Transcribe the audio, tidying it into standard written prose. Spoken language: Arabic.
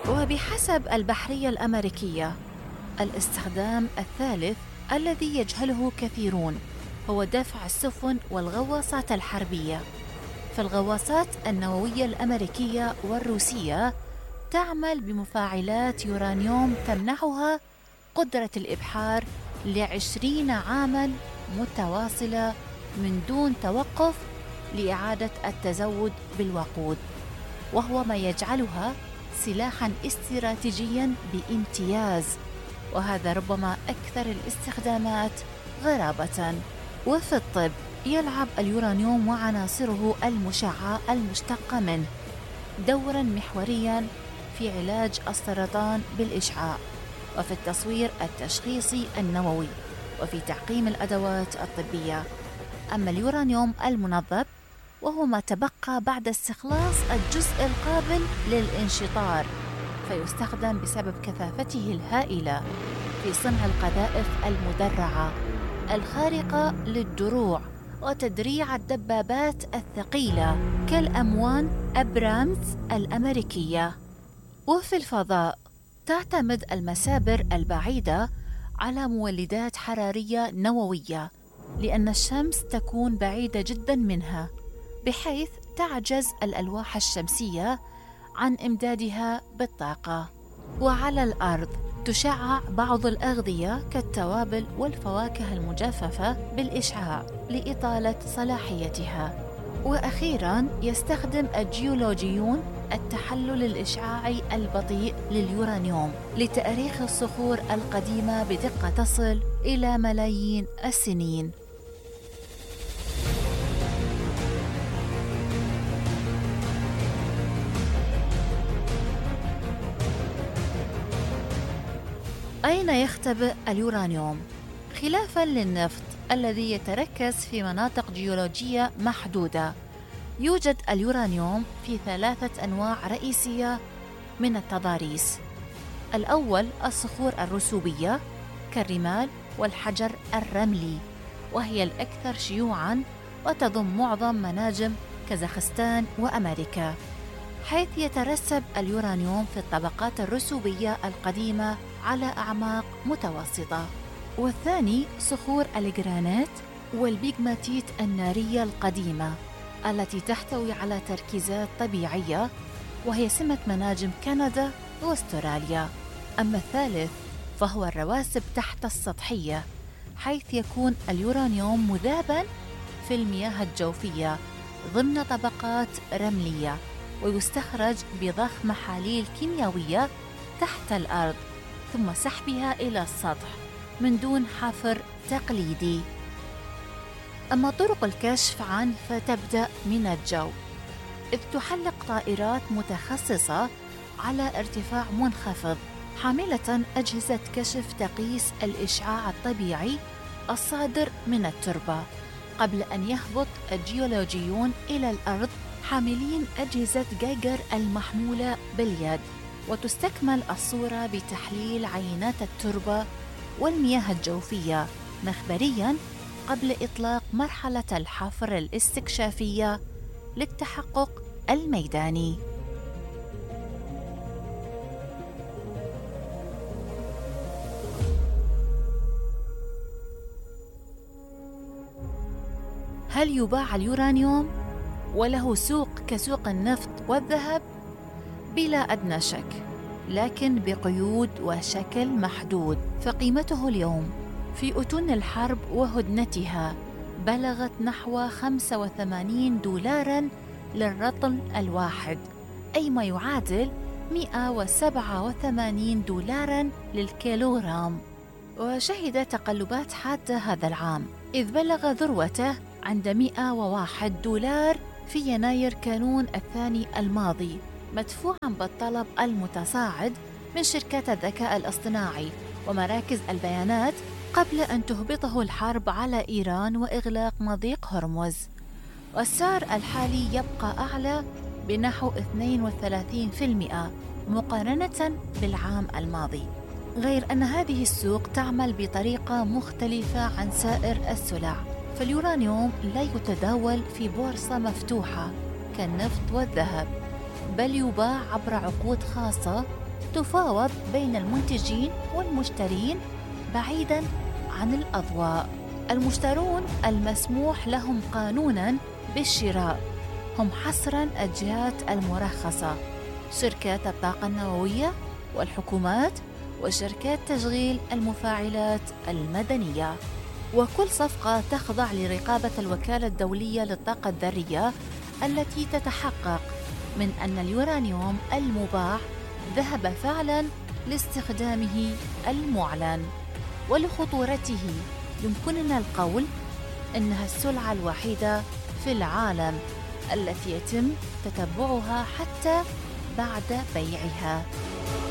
وبحسب البحرية الأمريكية، الاستخدام الثالث الذي يجهله كثيرون هو دفع السفن والغواصات الحربية. فالغواصات النووية الأمريكية والروسية تعمل بمفاعلات يورانيوم تمنحها قدرة الإبحار ل20 عاماً متواصلة من دون توقف لإعادة التزود بالوقود، وهو ما يجعلها سلاحاً استراتيجياً بامتياز، وهذا ربما أكثر الاستخدامات غرابة. وفي الطب يلعب اليورانيوم وعناصره المشعة المشتقة منه دوراً محورياً في علاج السرطان بالإشعاع، وفي التصوير التشخيصي النووي، وفي تعقيم الأدوات الطبية. أما اليورانيوم المنظف وهو ما تبقى بعد استخلاص الجزء القابل للانشطار، فيستخدم بسبب كثافته الهائلة في صنع القذائف المدرعة الخارقة للدروع وتدريع الدبابات الثقيلة كالأموان أبرامز الأمريكية. وفي الفضاء تعتمد المسابر البعيدة على مولدات حرارية نووية، لأن الشمس تكون بعيدة جداً منها، بحيث تعجز الألواح الشمسية عن إمدادها بالطاقة. وعلى الأرض تشعع بعض الأغذية كالتوابل والفواكه المجففة بالإشعاع لإطالة صلاحيتها. وأخيراً يستخدم الجيولوجيون التحلل الإشعاعي البطيء لليورانيوم لتأريخ الصخور القديمة بدقة تصل إلى ملايين السنين. أين يختبئ اليورانيوم؟ خلافاً للنفط الذي يتركز في مناطق جيولوجية محدودة، يوجد اليورانيوم في 3 أنواع رئيسية من التضاريس. الأول الصخور الرسوبية كالرمال والحجر الرملي، وهي الأكثر شيوعاً وتضم معظم مناجم كازاخستان وأمريكا، حيث يترسب اليورانيوم في الطبقات الرسوبية القديمة على أعماق متوسطة. والثاني صخور الجرانيت والبيغماتيت النارية القديمة التي تحتوي على تركيزات طبيعية، وهي سمة مناجم كندا واستراليا. أما الثالث فهو الرواسب تحت السطحية، حيث يكون اليورانيوم مذاباً في المياه الجوفية ضمن طبقات رملية، ويستخرج بضخ محاليل كيميائية تحت الأرض ثم سحبها إلى السطح من دون حفر تقليدي. أما طرق الكشف عنه فتبدأ من الجو، إذ تحلق طائرات متخصصة على ارتفاع منخفض حاملة أجهزة كشف تقيس الإشعاع الطبيعي الصادر من التربة، قبل أن يهبط الجيولوجيون إلى الأرض حاملين أجهزة جايجر المحمولة باليد، وتستكمل الصورة بتحليل عينات التربة والمياه الجوفية مخبرياً قبل إطلاق مرحلة الحفر الاستكشافية للتحقق الميداني. هل يباع اليورانيوم وله سوق كسوق النفط والذهب؟ بلا أدنى شك، لكن بقيود وشكل محدود. فقيمته اليوم في أتون الحرب وهدنتها بلغت نحو $85 للرطل الواحد، أي ما يعادل $187 للكيلوغرام. وشهد تقلبات حادة هذا العام، إذ بلغ ذروته عند $101 في يناير كانون الثاني الماضي، مدفوعاً بالطلب المتصاعد من شركات الذكاء الاصطناعي ومراكز البيانات قبل أن تهبطه الحرب على إيران وإغلاق مضيق هرمز. والسعر الحالي يبقى أعلى بنحو 32% مقارنة بالعام الماضي، غير أن هذه السوق تعمل بطريقة مختلفة عن سائر السلع. فاليورانيوم لا يتداول في بورصة مفتوحة كالنفط والذهب، بل يباع عبر عقود خاصة تفاوض بين المنتجين والمشترين بعيداً عن الأضواء. المشترون المسموح لهم قانوناً بالشراء هم حصراً الجهات المرخصة، شركات الطاقة النووية والحكومات وشركات تشغيل المفاعلات المدنية. وكل صفقة تخضع لرقابة الوكالة الدولية للطاقة الذرية التي تتحقق من أن اليورانيوم المباع ذهب فعلاً لاستخدامه المعلن. ولخطورته يمكننا القول إنها السلعة الوحيدة في العالم التي يتم تتبعها حتى بعد بيعها.